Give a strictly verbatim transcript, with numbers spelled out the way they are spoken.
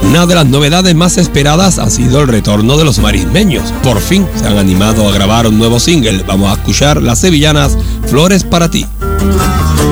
Una de las novedades más esperadas ha sido el retorno de los marismeños. Por fin se han animado a grabar un nuevo single. Vamos a escuchar Las Sevillanas, Flores para ti.